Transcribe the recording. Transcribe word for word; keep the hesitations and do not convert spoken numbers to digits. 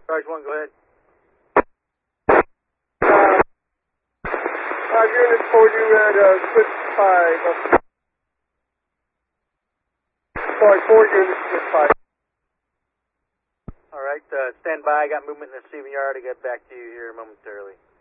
Charge one, go ahead. Uh, five units for you at uh, switch five. Uh, sorry, four units, switch five. All right, uh, stand by. I got movement in the receiving yard. I get back to you here momentarily.